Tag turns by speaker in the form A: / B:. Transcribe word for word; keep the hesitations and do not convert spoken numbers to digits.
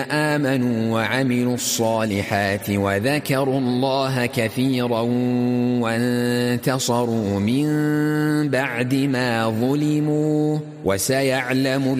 A: آمنوا وعملوا الصالحات وذكروا الله كثيرا وانتصروا من بعد ما ظلموا وسيعلم